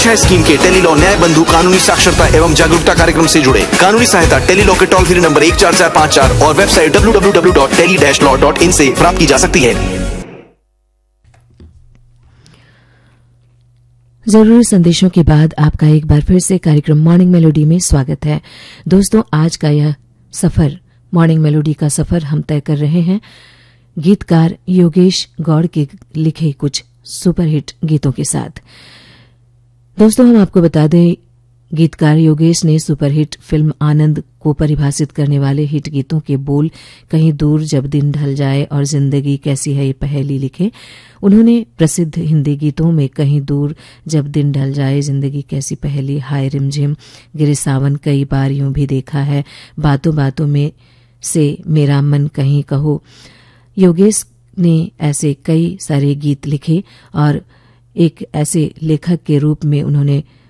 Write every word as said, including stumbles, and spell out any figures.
दिशा scheme के Tele-Law न्याय बंधु कानूनी साक्षरता एवं जागरूकता कार्यक्रम से जुड़े। कानूनी सहायता टेलीलॉ के टोल फ्री नंबर एक चार चार पाँच चार और website W W W dot tele dash law dot in से प्राप्त की जा सकती है। जरूरी संदेशों के बाद आपका एक बार फिर से कार्यक्रम मॉर्निंग मेलोडी में स्वागत है। दोस्तों, आज का यह सफर, मॉर्निंग मेलोडी का सफर हम तय कर रहे हैं गीतकार योगेश गौड़ के लिखे कुछ सुपरहिट गीतों के साथ। दोस्तों, हम आपको बता दें, गीतकार योगेश ने सुपरहिट फिल्म आनंद को परिभाषित करने वाले हिट गीतों के बोल कहीं दूर जब दिन ढल जाए और जिंदगी कैसी है ये पहेली लिखे। उन्होंने प्रसिद्ध हिंदी गीतों में कहीं दूर जब दिन ढल जाए, जिंदगी कैसी पहेली, हाय रिमझिम, गिरे सावन, कई बार यूं भी देखा है, बातों बातों में से मेरा मन कहीं कहो। योगेश ने ऐसे कई सारे गीत लिखे और एक ऐसे लेखक के रूप में उन्होंने